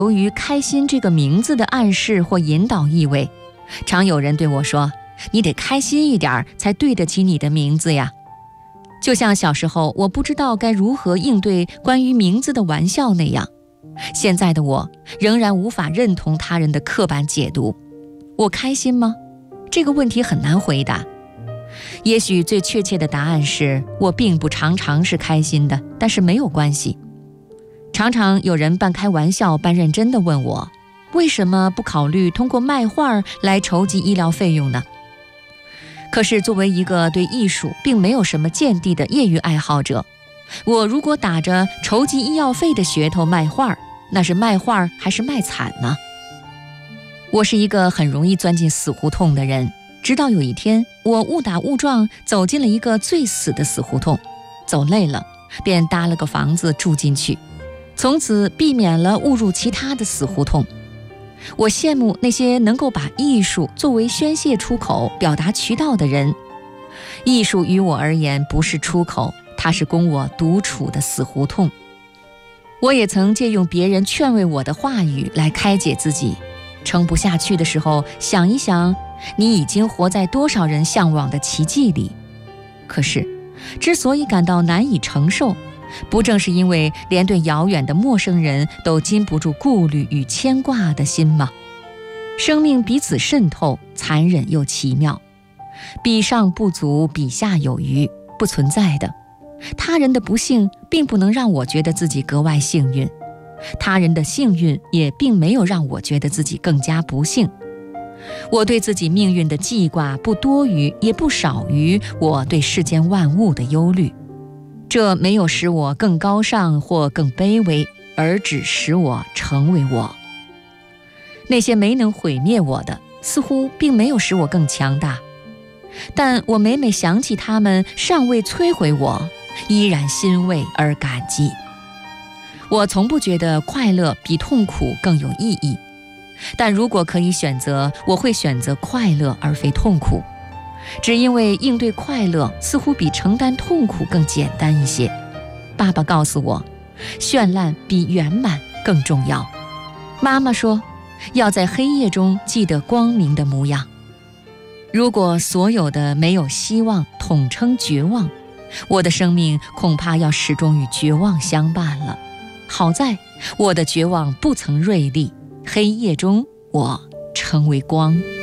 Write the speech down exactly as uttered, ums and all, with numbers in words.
由于开心这个名字的暗示或引导意味，常有人对我说，你得开心一点才对得起你的名字呀。就像小时候我不知道该如何应对关于名字的玩笑那样，现在的我仍然无法认同他人的刻板解读。我开心吗？这个问题很难回答。也许最确切的答案是，我并不常常是开心的，但是没有关系。常常有人半开玩笑半认真地问我，为什么不考虑通过卖画来筹集医疗费用呢？可是作为一个对艺术并没有什么见地的业余爱好者，我如果打着筹集医药费的噱头卖画，那是卖画还是卖惨呢？我是一个很容易钻进死胡同的人，直到有一天我误打误撞走进了一个最死的死胡同，走累了便搭了个房子住进去，从此避免了误入其他的死胡同。我羡慕那些能够把艺术作为宣泄出口、表达渠道的人。艺术于我而言不是出口，它是供我独处的死胡同。我也曾借用别人劝慰我的话语来开解自己，撑不下去的时候，想一想你已经活在多少人向往的奇迹里。可是之所以感到难以承受，不正是因为连对遥远的陌生人都禁不住顾虑与牵挂的心吗？生命彼此渗透，残忍又奇妙，比上不足，比下有余，不存在的。他人的不幸并不能让我觉得自己格外幸运，他人的幸运也并没有让我觉得自己更加不幸。我对自己命运的记挂不多于也不少于我对世间万物的忧虑，这没有使我更高尚或更卑微，而只使我成为我。那些没能毁灭我的，似乎并没有使我更强大，但我每每想起他们尚未摧毁我，依然欣慰而感激。我从不觉得快乐比痛苦更有意义，但如果可以选择，我会选择快乐而非痛苦，只因为应对快乐似乎比承担痛苦更简单一些。爸爸告诉我，绚烂比圆满更重要。妈妈说，要在黑夜中记得光明的模样。如果所有的没有希望统称绝望，我的生命恐怕要始终与绝望相伴了。好在我的绝望不曾锐利，黑夜中我成为光。